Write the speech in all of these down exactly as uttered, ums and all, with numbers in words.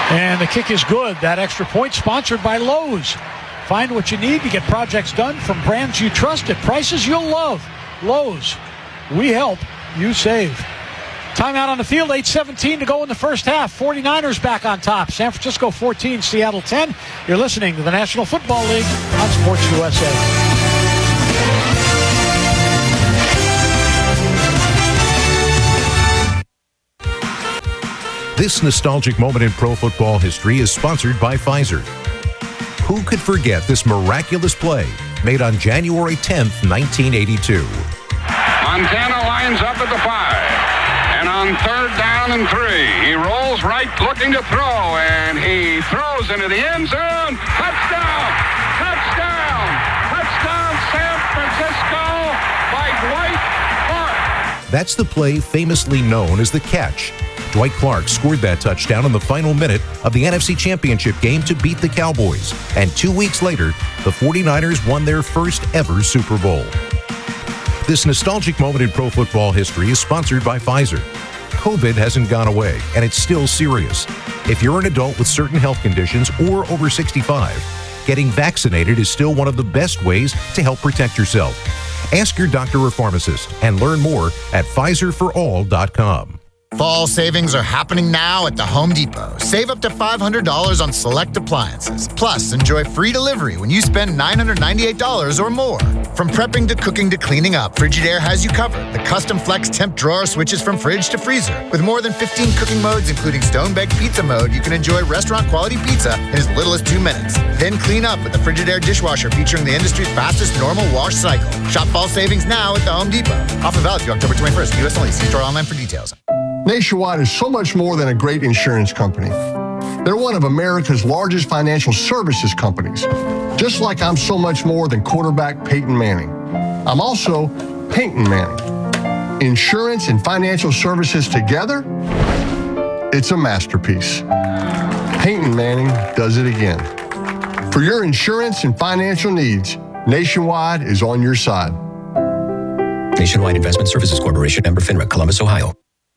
And the kick is good. That extra point sponsored by Lowe's. Find what you need to get projects done from brands you trust at prices you'll love. Lowe's. We help. You save. Timeout on the field. eight seventeen to go in the first half. forty-niners back on top. San Francisco fourteen, Seattle ten. You're listening to the National Football League on Sports U S A. This nostalgic moment in pro football history is sponsored by Pfizer. Who could forget this miraculous play made on January tenth, nineteen eighty-two? Montana lines up at the five. And on third down and three, he rolls right looking to throw, and he throws into the end zone. Touchdown! Touchdown! Touchdown, San Francisco by Dwight Clark. That's the play famously known as the catch. Dwight Clark scored that touchdown in the final minute of the N F C Championship game to beat the Cowboys. And two weeks later, the forty-niners won their first ever Super Bowl. This nostalgic moment in pro football history is sponsored by Pfizer. COVID hasn't gone away, and it's still serious. If you're an adult with certain health conditions or over sixty-five, getting vaccinated is still one of the best ways to help protect yourself. Ask your doctor or pharmacist and learn more at Pfizer for all dot com. Fall savings are happening now at the Home Depot. Save up to five hundred dollars on select appliances. Plus, enjoy free delivery when you spend nine hundred ninety-eight dollars or more. From prepping to cooking to cleaning up, Frigidaire has you covered. The custom flex temp drawer switches from fridge to freezer. With more than fifteen cooking modes, including stone-baked pizza mode, you can enjoy restaurant-quality pizza in as little as two minutes. Then clean up with the Frigidaire dishwasher featuring the industry's fastest normal wash cycle. Shop fall savings now at the Home Depot. Offer valid through October twenty-first. U S only. See store online for details. Nationwide is so much more than a great insurance company. They're one of America's largest financial services companies. Just like I'm so much more than quarterback Peyton Manning. I'm also Peyton Manning. Insurance and financial services together, it's a masterpiece. Peyton Manning does it again. For your insurance and financial needs, Nationwide is on your side. Nationwide Investment Services Corporation, member FINRA, Columbus, Ohio.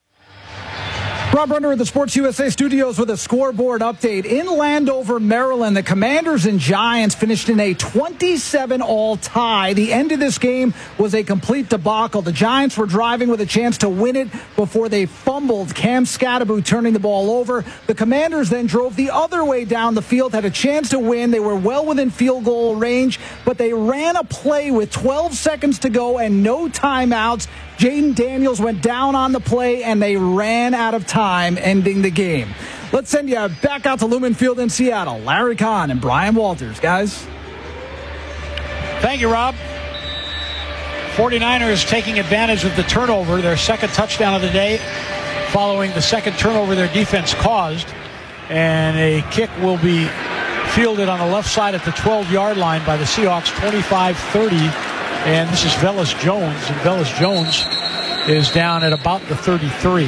Rob Runner of the Sports U S A Studios with a scoreboard update. In Landover, Maryland, the Commanders and Giants finished in a twenty-seven all tie. The end of this game was a complete debacle. The Giants were driving with a chance to win it before they fumbled. Cam Scatterbo turning the ball over. The Commanders then drove the other way down the field, had a chance to win. They were well within field goal range, but they ran a play with twelve seconds to go and no timeouts. Jaden Daniels went down on the play, and they ran out of time, ending the game. Let's send you back out to Lumen Field in Seattle. Larry Kahn and Brian Walters. Guys. Thank you, Rob. forty-niners taking advantage of the turnover, their second touchdown of the day, following the second turnover their defense caused. And a kick will be fielded on the left side at the twelve-yard line by the Seahawks, twenty-five thirty. And this is Velus Jones, and Velus Jones is down at about the thirty-three.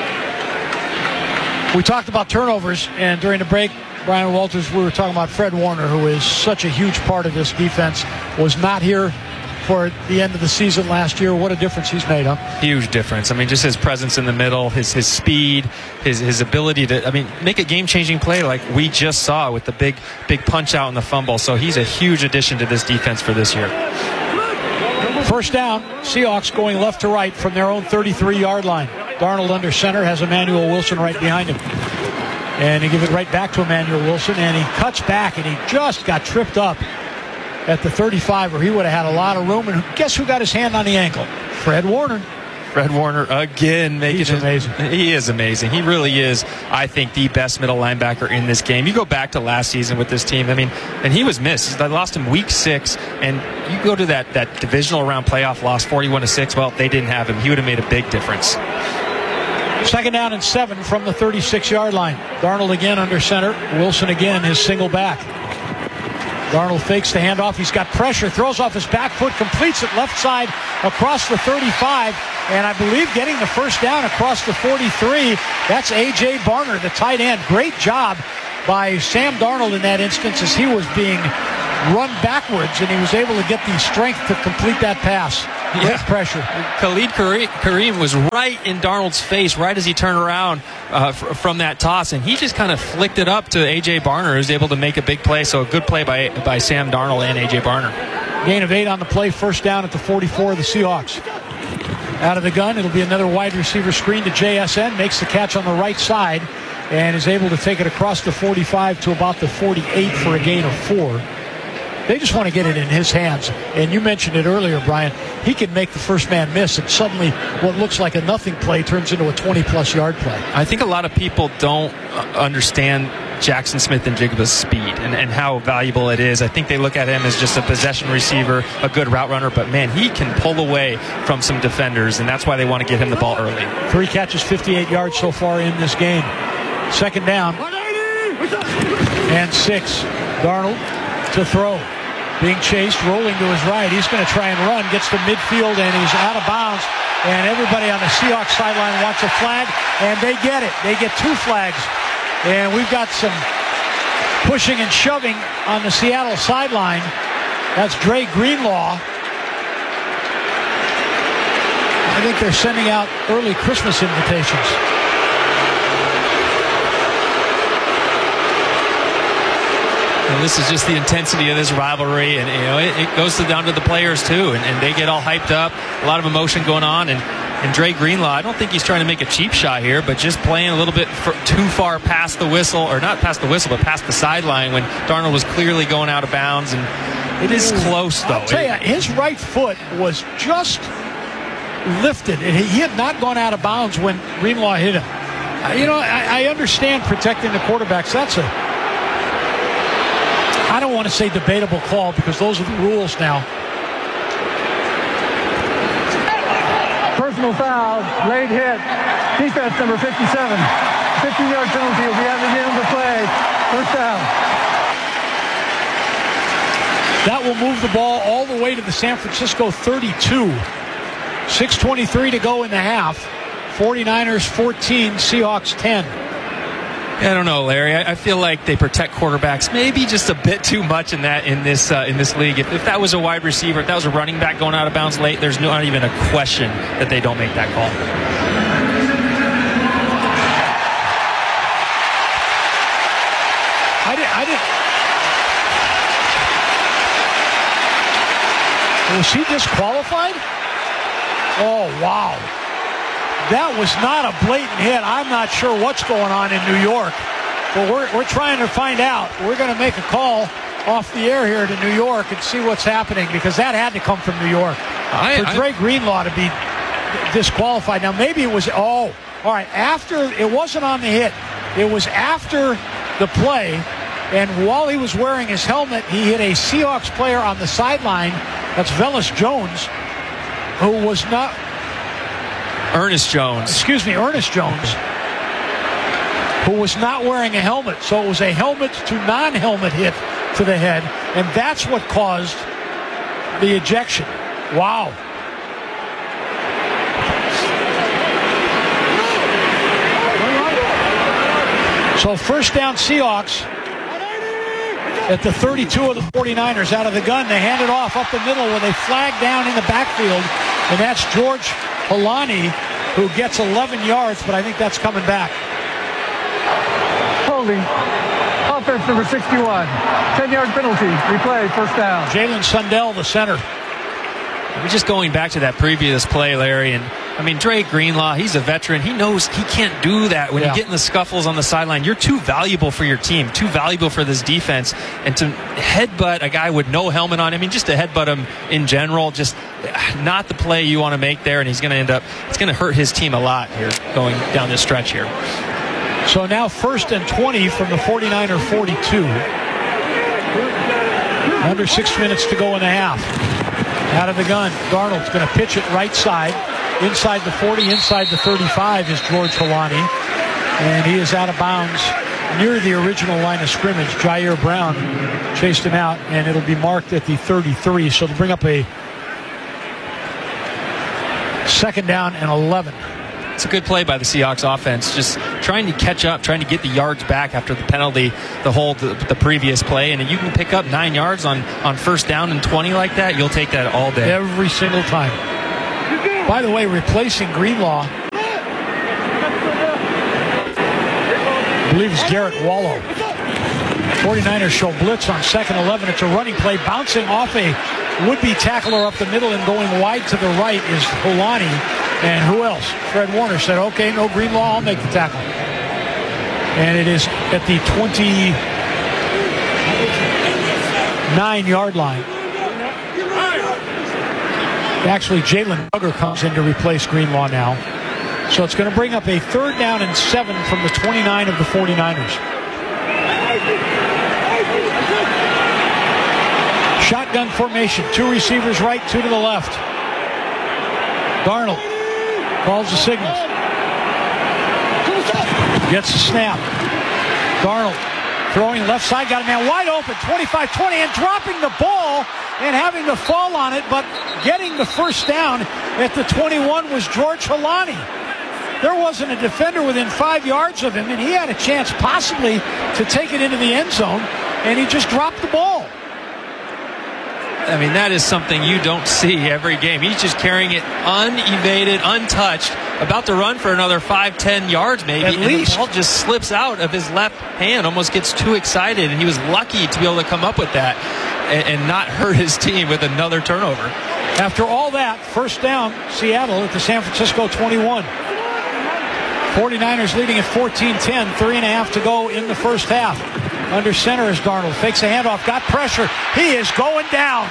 We talked about turnovers, and during the break, Brian Walters, we were talking about Fred Warner, who is such a huge part of this defense, was not here for the end of the season last year. What a difference he's made, huh? Huge difference. I mean, just his presence in the middle, his his speed, his his ability to, I mean, make a game-changing play like we just saw with the big, big punch out and the fumble. So he's a huge addition to this defense for this year. First down, Seahawks going left to right from their own thirty-three-yard line. Darnold under center, has Emmanuel Wilson right behind him. And he give it right back to Emmanuel Wilson, and he cuts back, and he just got tripped up at the thirty-five, where he would have had a lot of room. And guess who got his hand on the ankle? Fred Warner. Fred Warner again making He's it, amazing. He is amazing. He really is, I think, the best middle linebacker in this game. You go back to last season with this team, I mean, and he was missed. They lost him week six, and you go to that, that divisional round playoff loss, forty-one to six. Well, they didn't have him. He would have made a big difference. Second down and seven from the thirty-six-yard line. Darnold again under center. Wilson again, his single back. Darnold fakes the handoff. He's got pressure, throws off his back foot, completes it left side across the thirty-five, and I believe getting the first down across the forty-three. That's A J. Barner, the tight end. Great job by Sam Darnold in that instance as he was being run backwards, and he was able to get the strength to complete that pass. Yeah. Pressure. Khalid Kareem was right in Darnold's face right as he turned around uh, f- from that toss, and he just kind of flicked it up to A J. Barner, who was able to make a big play. So a good play by by Sam Darnold and A J. Barner. Gain of eight on the play, first down at the forty-four of the Seahawks. Out of the gun, it'll be another wide receiver screen to J S N, makes the catch on the right side, and is able to take it across the forty-five to about the forty-eight for a gain of four. They just want to get it in his hands. And you mentioned it earlier, Brian. He can make the first man miss, and suddenly what looks like a nothing play turns into a twenty-plus yard play. I think a lot of people don't understand Jackson Smith and Jigba's speed and, and how valuable it is. I think they look at him as just a possession receiver, a good route runner, but man, he can pull away from some defenders, and that's why they want to get him the ball early. Three catches, fifty-eight yards so far in this game. Second down and six. Darnold to throw. Being chased, rolling to his right. He's going to try and run, gets to midfield, and he's out of bounds. And everybody on the Seahawks sideline wants a flag, and they get it. They get two flags. And we've got some pushing and shoving on the Seattle sideline. That's Dre Greenlaw. I think they're sending out early Christmas invitations. And this is just the intensity of this rivalry, and you know it, it goes to, down to the players too, and, and they get all hyped up. A lot of emotion going on, and, and Dre Greenlaw, I don't think he's trying to make a cheap shot here, but just playing a little bit for, too far past the whistle, or not past the whistle, but past the sideline when Darnold was clearly going out of bounds, and it is close though. I'll tell you, his right foot was just lifted, and he, he had not gone out of bounds when Greenlaw hit him. Uh, you know, I, I understand protecting the quarterbacks. That's a I don't want to say debatable call because those are the rules now. Personal foul, late hit, defense number fifty-seven. fifteen-yard penalty will be added in the play. First down. That will move the ball all the way to the San Francisco thirty-two. six twenty-three to go in the half. forty-niners fourteen, Seahawks ten. I don't know, Larry. I, I feel like they protect quarterbacks maybe just a bit too much in that in this uh, in this league. If, if that was a wide receiver, if that was a running back going out of bounds late, there's not even a question that they don't make that call. I did. I did. Was he disqualified? Oh wow. That was not a blatant hit. I'm not sure what's going on in New York, but we're we're trying to find out. We're going to make a call off the air here to New York and see what's happening, because that had to come from New York. I, For Dre I, Greenlaw to be disqualified. Now maybe it was oh, all right. After it wasn't on the hit, it was after the play, and while he was wearing his helmet, he hit a Seahawks player on the sideline. That's Velus Jones, who was not. Ernest Jones. Excuse me, Ernest Jones, who was not wearing a helmet. So it was a helmet to non-helmet hit to the head, and that's what caused the ejection. Wow. So first down Seahawks at the thirty-two of the forty-niners. Out of the gun, they hand it off up the middle with a flag down in the backfield, and that's George Holani, who gets eleven yards, but I think that's coming back. Holding. Offense number sixty-one. ten-yard penalty. Replay, first down. Jalen Sundell, the center. We're just going back to that previous play, Larry, and I mean, Dre Greenlaw, he's a veteran. He knows he can't do that when yeah. you get in the scuffles on the sideline. You're too valuable for your team, too valuable for this defense. And to headbutt a guy with no helmet on, I mean, just to headbutt him in general, just not the play you want to make there. And he's going to end up, it's going to hurt his team a lot here going down this stretch here. So now first and twenty from the forty-niner forty-two. Under six minutes to go in the half. Out of the gun, Darnold's going to pitch it right side. Inside the forty, inside the thirty-five is George Holani. And he is out of bounds near the original line of scrimmage. Jair Brown chased him out, and it'll be marked at the thirty-three. So they'll bring up a second down and eleven. It's a good play by the Seahawks offense, just trying to catch up, trying to get the yards back after the penalty, the hold, the, the previous play. And if you can pick up nine yards on, on first down and twenty like that, you'll take that all day. Every single time. By the way, replacing Greenlaw, I believe it's Garrett Wallow. forty-niners show blitz on second eleven. It's a running play, bouncing off a would-be tackler up the middle and going wide to the right is Holani. And who else? Fred Warner said, okay, no Greenlaw, I'll make the tackle. And it is at the twenty-nine-yard line. Actually, Jalen Duggar comes in to replace Greenlaw now. So it's going to bring up a third down and seven from the twenty-nine of the forty-niners. Shotgun formation. Two receivers right, two to the left. Darnold calls the signals. Gets the snap. Darnold throwing left side. Got a man wide open. twenty-five twenty and dropping the ball and having to fall on it. But getting the first down at the twenty-one was George Holani. There wasn't a defender within five yards of him, and he had a chance possibly to take it into the end zone, and he just dropped the ball. I mean, that is something you don't see every game. He's just carrying it unevaded, untouched, about to run for another five, ten yards maybe. At and least. The ball just slips out of his left hand, almost gets too excited, and he was lucky to be able to come up with that and, and not hurt his team with another turnover. After all that, first down, Seattle at the San Francisco twenty-one. forty-niners leading at fourteen ten, three and a half to go in the first half. Under center is Darnold. Fakes a handoff, got pressure. He is going down.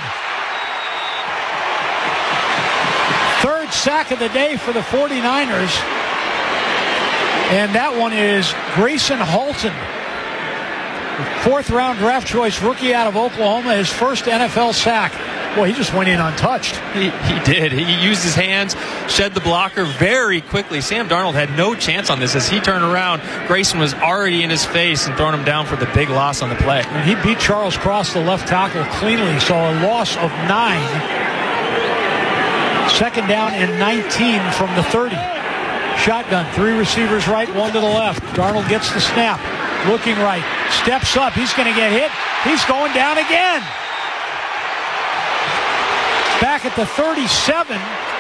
Third sack of the day for the forty-niners. And that one is Grayson Halton. Fourth round draft choice rookie out of Oklahoma, his first N F L sack. Boy, he just went in untouched. He, he did. He used his hands, shed the blocker very quickly. Sam Darnold had no chance on this. As he turned around, Grayson was already in his face and throwing him down for the big loss on the play. And he beat Charles Cross, the left tackle, cleanly. So a loss of nine. Second down and nineteen from the thirty. Shotgun, three receivers right, one to the left. Darnold gets the snap, looking right, steps up. He's going to get hit. He's going down again. Back at the thirty-seven.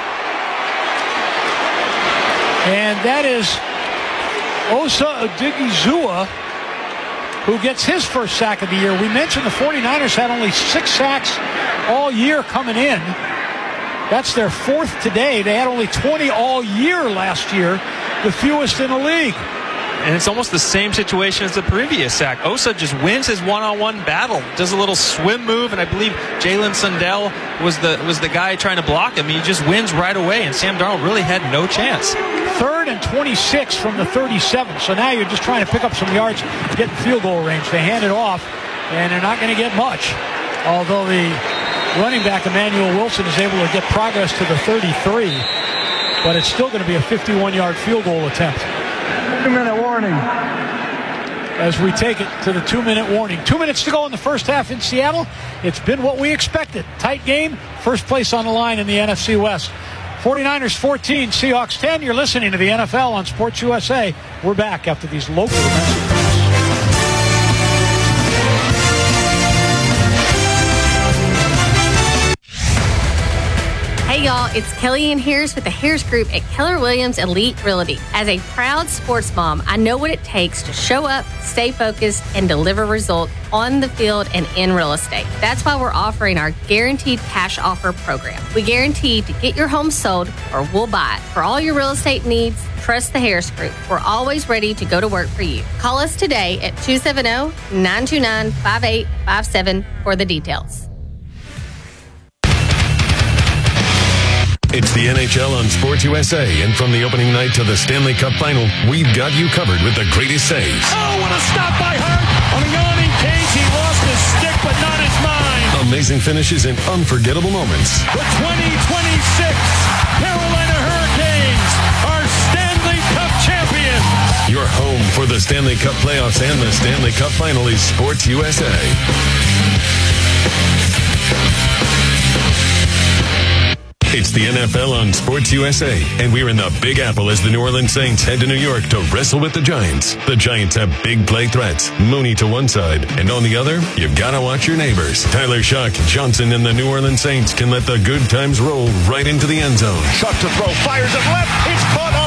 And that is Osa Odigizua, who gets his first sack of the year. We mentioned the forty-niners had only six sacks all year coming in. That's their fourth today. They had only twenty all year last year, the fewest in the league. And it's almost the same situation as the previous sack. Osa just wins his one-on-one battle, does a little swim move, and I believe Jalen Sundell was the was the guy trying to block him. He just wins right away, and Sam Darnold really had no chance. Third and twenty-six from the thirty-seven. So now you're just trying to pick up some yards, get in field goal range. They hand it off, and they're not going to get much. Although the running back, Emmanuel Wilson, is able to get progress to the thirty-three. But it's still going to be a fifty-one-yard field goal attempt. Two-minute warning. As we take it to the two-minute warning. Two minutes to go in the first half in Seattle. It's been what we expected. Tight game. First place on the line in the N F C West. forty-niners fourteen, Seahawks ten. You're listening to the N F L on Sports U S A. We're back after these local messages. Hey y'all, it's Kellyanne Harris with the Harris Group at Keller Williams Elite Realty. As a proud sports mom, I know what it takes to show up, stay focused, and deliver results on the field and in real estate. That's why we're offering our Guaranteed Cash Offer program. We guarantee to get your home sold or we'll buy it. For all your real estate needs, trust the Harris Group. We're always ready to go to work for you. Call us today at two seven zero, nine two nine, five eight five seven for the details. It's the N H L on Sports U S A, and from the opening night to the Stanley Cup Final, we've got you covered with the greatest saves. Oh, what a stop by Hurt! On a yawning cage, he lost his stick, but not his mind. Amazing finishes and unforgettable moments. The twenty twenty-six Carolina Hurricanes are Stanley Cup champions. Your home for the Stanley Cup playoffs and the Stanley Cup Final is Sports U S A. It's the N F L on Sports U S A, and we're in the Big Apple as the New Orleans Saints head to New York to wrestle with the Giants. The Giants have big play threats. Mooney to one side, and on the other, you've got to watch your neighbors. Tyler Shock, Johnson, and the New Orleans Saints can let the good times roll right into the end zone. Shock to throw, fires it left. It's caught